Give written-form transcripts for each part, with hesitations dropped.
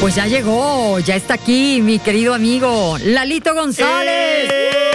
Pues ya llegó, ya está aquí mi querido amigo Lalito González.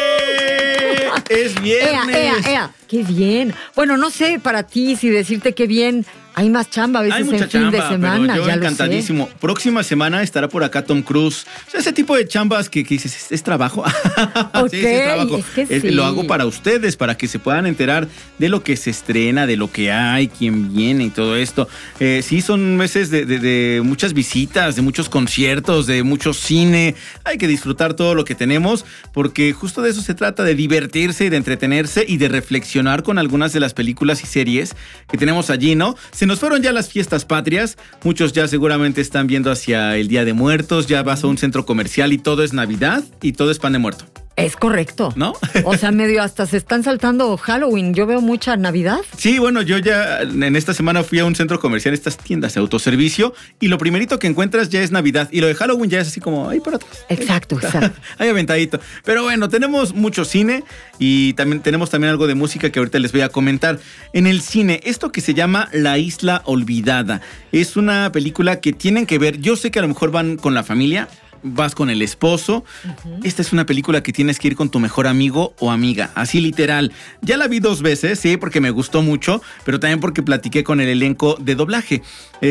Es viernes. Qué bien. Bueno, no sé para ti si decirte qué bien. Hay más chamba a veces Hay mucha en fin chamba, de semana. pero yo ya encantadísimo. Próxima semana estará por acá Tom Cruise. O sea, ese tipo de chambas que dices, ¿es trabajo? Ok, sí, es trabajo. es que sí. Lo hago para ustedes, para que se puedan enterar de lo que se estrena, de lo que hay, quién viene y todo esto. Sí, son meses de muchas visitas, de muchos conciertos, de mucho cine. Hay que disfrutar todo lo que tenemos, porque justo de eso se trata, de divertirse y de entretenerse y de reflexionar con algunas de las películas y series que tenemos allí, ¿no? Se nos fueron ya las fiestas patrias, muchos ya seguramente están viendo hacia el Día de Muertos, ya vas a un centro comercial y todo es Navidad y todo es pan de muerto. Es correcto. ¿No? O sea, medio hasta se están saltando Halloween. Yo veo mucha Navidad. Sí, bueno, yo ya en esta semana fui a un centro comercial, estas tiendas de autoservicio, y lo primerito que encuentras ya es Navidad. Y lo de Halloween ya es así como ahí para atrás. Exacto. Ahí aventadito. Pero bueno, tenemos mucho cine y tenemos algo de música que ahorita les voy a comentar. En el cine, esto que se llama La Isla Olvidada. Es una película que tienen que ver. Yo sé que a lo mejor van con la familia, vas con el esposo. Esta es una película que tienes que ir con tu mejor amigo o amiga, así literal. Ya la vi 2 veces, sí, porque me gustó mucho, pero también porque platiqué con el elenco de doblaje.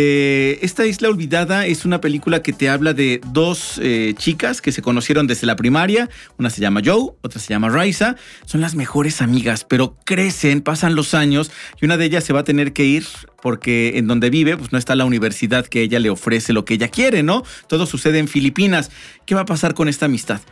Esta Isla Olvidada es una película que te habla de 2 chicas que se conocieron desde la primaria. Una se llama Joe, otra se llama Raisa. Son las mejores amigas, pero crecen, pasan los años y una de ellas se va a tener que ir porque en donde vive pues no está la universidad que ella le ofrece lo que ella quiere, ¿no? Todo sucede en Filipinas. ¿Qué va a pasar con esta amistad?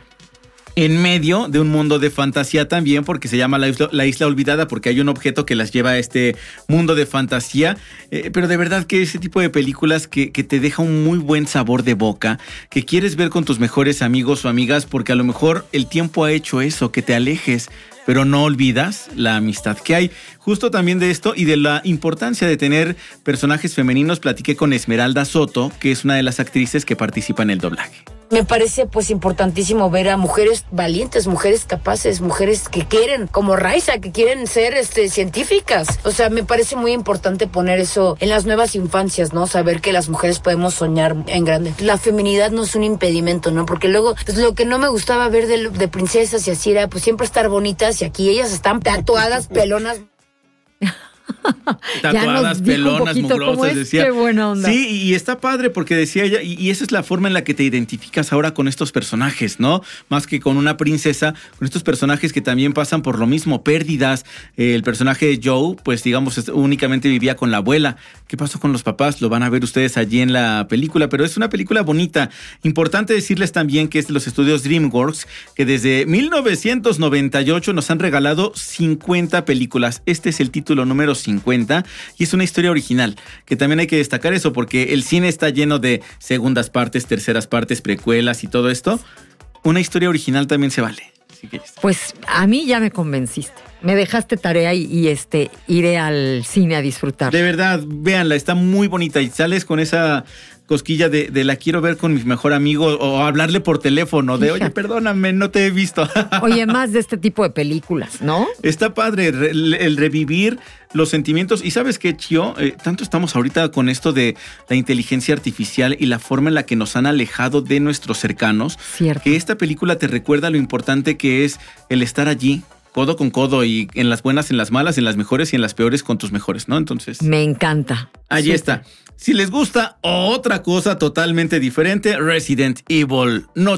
En medio de un mundo de fantasía también, porque se llama la Isla Olvidada, porque hay un objeto que las lleva a este mundo de fantasía, pero de verdad que ese tipo de películas que te deja un muy buen sabor de boca, que quieres ver con tus mejores amigos o amigas, porque a lo mejor el tiempo ha hecho eso, que te alejes, pero no olvidas la amistad que hay. Justo también de esto y de la importancia de tener personajes femeninos, platiqué con Esmeralda Soto, que es una de las actrices que participa en el doblaje. Me parece pues importantísimo ver a mujeres valientes, mujeres capaces, mujeres que quieren, como Raisa, que quieren ser científicas. O sea, me parece muy importante poner eso en las nuevas infancias, ¿no? Saber que las mujeres podemos soñar en grande. La feminidad no es un impedimento, ¿no? Porque luego, pues lo que no me gustaba ver de princesas y así era, pues siempre estar bonitas, y aquí ellas están tatuadas, pelonas. Tatuadas, pelonas, mugrosas, decía. Qué buena onda. Sí, y está padre porque decía ella, y esa es la forma en la que te identificas ahora con estos personajes, ¿no? Más que con una princesa, con estos personajes que también pasan por lo mismo, pérdidas. El personaje de Joe, pues digamos, únicamente vivía con la abuela. ¿Qué pasó con los papás? Lo van a ver ustedes allí en la película, pero es una película bonita. Importante decirles también que es de los estudios DreamWorks, que desde 1998 nos han regalado 50 películas. Este es el título número 50 y es una historia original, que también hay que destacar eso porque el cine está lleno de segundas partes, terceras partes, precuelas y todo esto. Una historia original también se vale. Así que pues a mí ya me convenciste. Me dejaste tarea y iré al cine a disfrutar. De verdad, véanla, está muy bonita y sales con esa cosquilla de la quiero ver con mi mejor amigo o hablarle por teléfono de, oye, perdóname, no te he visto. Oye, más de este tipo de películas, ¿no? Está padre el revivir los sentimientos. Y ¿sabes qué, Chio? Tanto estamos ahorita con esto de la inteligencia artificial y la forma en la que nos han alejado de nuestros cercanos. Cierto. Que esta película te recuerda lo importante que es el estar allí, codo con codo, y en las buenas, en las malas, en las mejores y en las peores con tus mejores, ¿no? Entonces, me encanta. Allí está. Si les gusta otra cosa totalmente diferente, Resident Evil. No